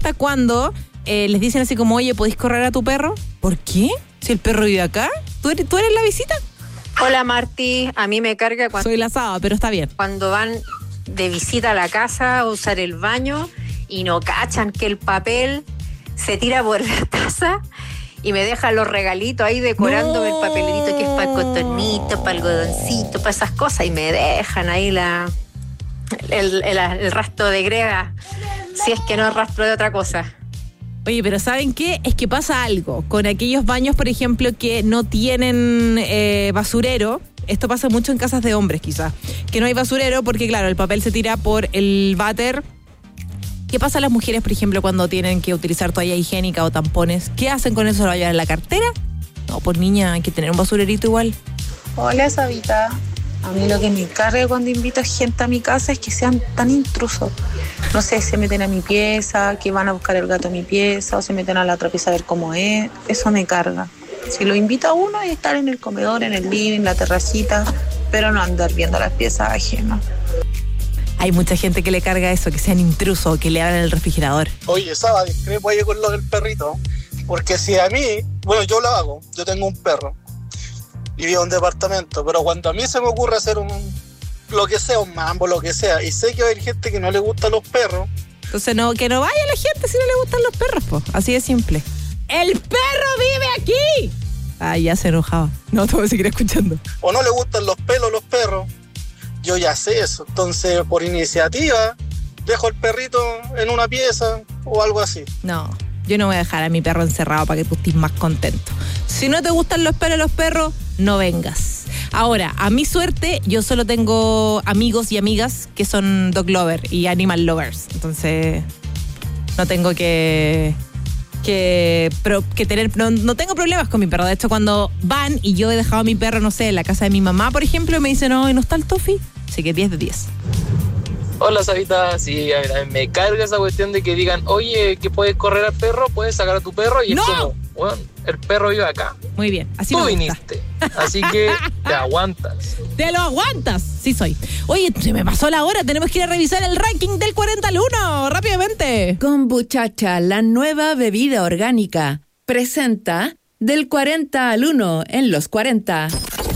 molesta cuando les dicen así como, oye, ¿podéis correr a tu perro? ¿Por qué? Si el perro vive acá. ¿Tú eres la visita? Hola Marti, a mí me carga Soy la sábada, pero está bien. cuando van de visita a la casa a usar el baño y no cachan que el papel se tira por la taza y me dejan los regalitos ahí decorándome el papelito que es para el cotonito, para el algodoncito, para esas cosas, y me dejan ahí el rastro de grega, si es que no es rastro de otra cosa. Oye, pero ¿saben qué? Es que pasa algo con aquellos baños, por ejemplo, que no tienen basurero. Esto pasa mucho en casas de hombres, quizás. Que no hay basurero porque, claro, el papel se tira por el váter. ¿Qué pasa a las mujeres, por ejemplo, cuando tienen que utilizar toalla higiénica o tampones? ¿Qué hacen con eso? ¿Lo llevan en la cartera? No, pues niña, hay que tener un basurerito igual. Hola, Sabita. A mí lo que me encarga cuando invito a gente a mi casa es que sean tan intrusos. No sé, se meten a mi pieza, que van a buscar el gato a mi pieza, o se meten a la otra pieza a ver cómo es. Eso me carga. Si lo invito a uno, es estar en el comedor, en el living, en la terracita, pero no andar viendo las piezas ajenas. Hay mucha gente que le carga eso, que sean intrusos, que le abran el refrigerador. Oye, Saba, discrepo ahí con lo del perrito, porque si a mí, bueno, yo lo hago, yo tengo un perro y vivo en un departamento, pero cuando a mí se me ocurre hacer lo que sea, un mambo, lo que sea, y sé que va a haber gente que no le gustan los perros. Entonces que no vaya la gente si no le gustan los perros, po. Así de simple. ¡El perro vive aquí! Ah, ya se enojaba. No, te voy a seguir escuchando. O no le gustan los pelos a los perros. Yo ya sé eso. Entonces, por iniciativa, dejo el perrito en una pieza o algo así. No, yo no voy a dejar a mi perro encerrado para que tú estés más contento. Si no te gustan los pelos de los perros, no vengas. Ahora, a mi suerte, yo solo tengo amigos y amigas que son dog lover y animal lovers. Entonces, no tengo que tener, no tengo problemas con mi perro. De hecho, cuando van y yo he dejado a mi perro, no sé, en la casa de mi mamá, por ejemplo, me dicen, no está el Tofi. Así que 10 de 10. Hola, Sabita. Sí, a mí me carga esa cuestión de que digan, oye, que puedes correr al perro, puedes sacar a tu perro, y ¡no! es como, bueno, el perro vive acá. Muy bien, así Tú me gusta. viniste, así que te aguantas. ¡Te lo aguantas! Sí soy. Oye, se me pasó la hora. Tenemos que ir a revisar el ranking del 40 al 1. Rápidamente. Kombuchacha, la nueva bebida orgánica, presenta del 40 al 1 en los 40.